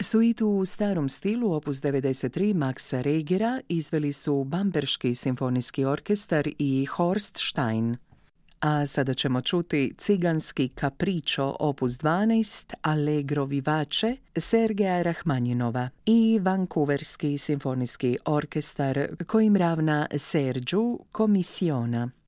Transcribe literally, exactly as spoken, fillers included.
Suitu u starom stilu opus devedeset tri Maxa Regera izveli su Bamberški simfonijski orkestar i Horst Stein. A sada ćemo čuti Ciganski kapričo opus dvanaest Allegro vivace Sergeja Rahmanjinova i Vancouverski simfonijski orkestar kojim ravna Sergiu Commissiona.